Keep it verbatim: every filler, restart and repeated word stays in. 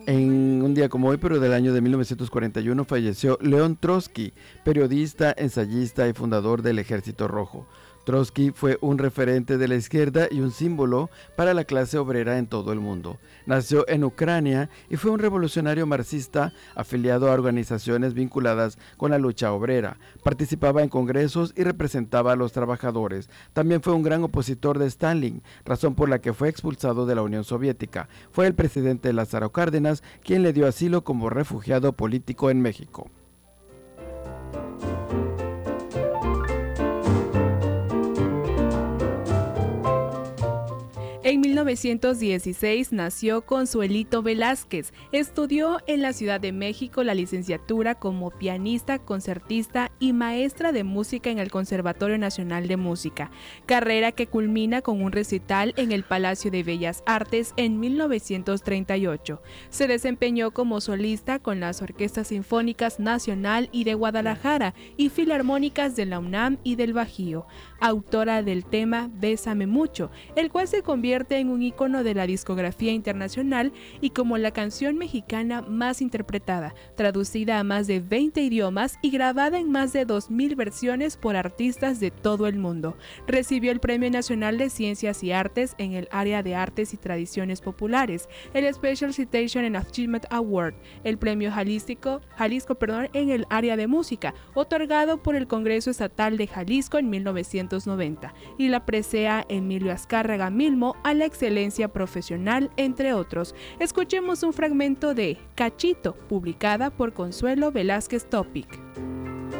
En un día como hoy, pero del año de mil novecientos cuarenta y uno, falleció León Trotsky, periodista, ensayista y fundador del Ejército Rojo. Trotsky fue un referente de la izquierda y un símbolo para la clase obrera en todo el mundo. Nació en Ucrania y fue un revolucionario marxista afiliado a organizaciones vinculadas con la lucha obrera. Participaba en congresos y representaba a los trabajadores. También fue un gran opositor de Stalin, razón por la que fue expulsado de la Unión Soviética. Fue el presidente Lázaro Cárdenas quien le dio asilo como refugiado político en México. En mil novecientos dieciséis nació Consuelito Velázquez. Estudió en la Ciudad de México la licenciatura como pianista, concertista y maestra de música en el Conservatorio Nacional de Música, carrera que culmina con un recital en el Palacio de Bellas Artes en mil novecientos treinta y ocho. Se desempeñó como solista con las Orquestas Sinfónicas Nacional y de Guadalajara y Filarmónicas de la UNAM y del Bajío. Autora del tema Bésame Mucho, el cual se convierte en un ícono de la discografía internacional y como la canción mexicana más interpretada, traducida a más de veinte idiomas y grabada en más de dos mil versiones por artistas de todo el mundo. Recibió el Premio Nacional de Ciencias y Artes en el área de Artes y Tradiciones Populares, el Special Citation and Achievement Award, el Premio Jalisco, Jalisco perdón, en el área de música, otorgado por el Congreso Estatal de Jalisco en mil novecientos noventa, y la presea Emilio Azcárraga Milmo a la excelencia profesional, entre otros. Escuchemos un fragmento de Cachito, publicada por Consuelo Velázquez Topic.